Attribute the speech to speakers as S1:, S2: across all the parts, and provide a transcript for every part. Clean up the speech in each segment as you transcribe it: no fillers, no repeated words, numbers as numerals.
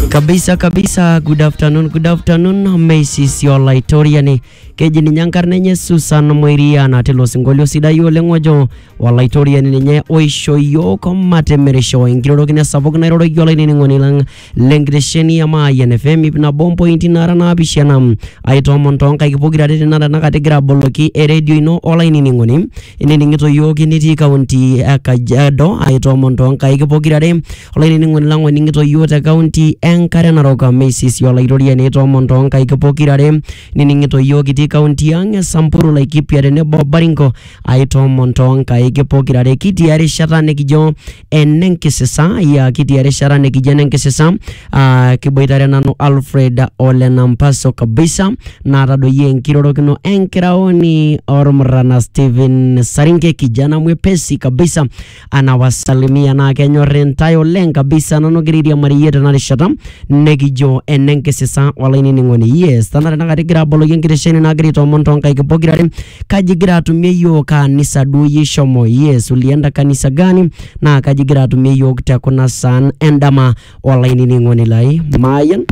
S1: Kabisa, good afternoon, Macy's your Laitoriani, Kejin Yankarnenye, Susan Moiriana, Telosingolio Sidayo Lengojo, or Laitorian, Oisho Yoko Mate Merisho, in Girogina Savogna Yolin in Wanilang, Lengresheni Amayan, FM, Ipna Bompo in Narana Bishanam, I Tomonton, Kaikipograt in Naranakategra Boloki, a radio no all in Ningonim, in Ningito Yokiniti County, Akajado, I Tomonton, Kaikipogradem, all in Ningolang, when Ningito Yota County, Karanaroka Macy's your Laitorian Monton Kaikapokirare, Niningito Yogiti County Yang, Sampuru like Kipiarene Bobarinko, Aitom Monton Kaikapokirare, Kitiari Sharanekijo, and Nenkisesa, Ya Kitiari Sharanekijan Nenkisesa, Kiboitarano Alfred Olenam Paso Kabisa, Narado Yen Kirokino, Enkiraoni, Ormrana Steven Sarinke Kijana Mwepesi Kabisa, Anawasalimia Kenyo Rentayo Lenka Bisa Nanogridia Maria Narishatam. Negijo and Nenkesesa while in Ningoni. Yes, Tanaka Grabolo Yankishan and Agrito Monton Kaikapogirarim, Kajigra to Meyo Kanisa do Yishomo. Yes, Ulianda Kanisagani, Na Kajigra to Meyo Takuna San and Dama while in Ningonilai. Mayan.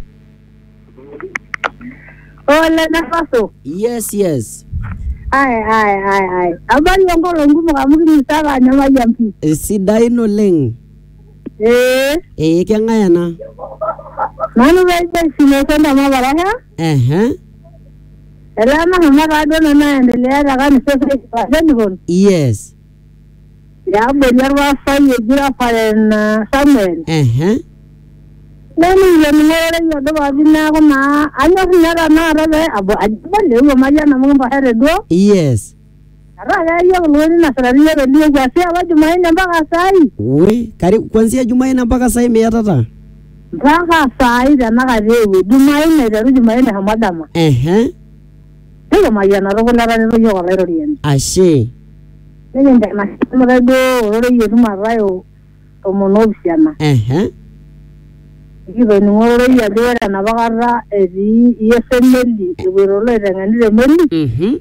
S2: Oh, Lenafaso.
S1: Yes.
S2: Aye. About your Golongu, I'm going to start another Yampi.
S1: Sidai no Ling. Kangayana.
S2: Manu Vega, Sinatana Mavaraha? Elana Maradona and the Lara
S1: Yes.
S2: Yeah, but there was some Giraffa and Samuel.
S1: Then
S2: you know, I know about I believe Mayana Mumba had a door.
S1: Yes. We kari kwanzia Jumaina mpaka sasa imeatata.
S2: Mpaka saa hizi anakarewe Jumaina ndio Jumaina hamadama. Ndio mayana rogolara ndio yo Laitorian.
S1: Ashe.
S2: Ndio ndio mashimredo oro yetu marayo tomonobsiana. Ibo ni ngoro ya dora na bagara ezi yesemeli ibirolo irangandire meli.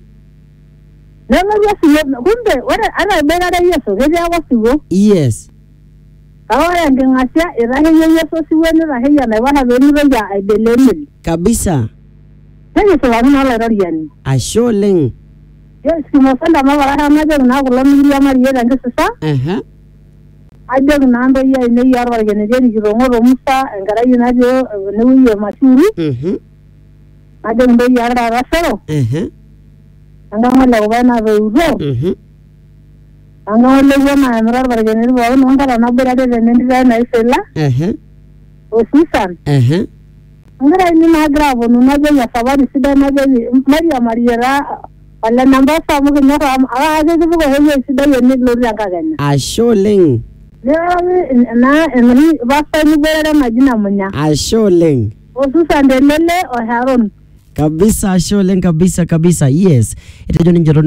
S2: Kumbe wale ana bega yeso gede awasigo.
S1: Yes.
S2: Awaya ngingasia irahe yeso siwene rahe ya na wana benu ya aibelemeli.
S1: Kabisa.
S2: Nani so wana Laitorian.
S1: Asholeng.
S2: Yes, kimofanda mabara maje na kulomiri ya mariera ngesa. Aje na ndo ya ine ya arwa gene gene girongo musa ngara yunajo ne wiye masuru. Aje ndo ya ara rasero. Angawala ubana beuro. Angawala ubana amrar bargeneri bawo nongala nabera de nendira na isela. Osisan. Angara ni magravo nunaje ya sabari sida naje Maria wala namba samu ko nyoko aje ko heyo sida yene lori akagana.
S1: Asholeng.
S2: Na ni basa ni bera majina munya.
S1: Asholeng.
S2: Osisan de lele o Haron.
S1: Kabisa Asholeng kabisa. Yes. Ito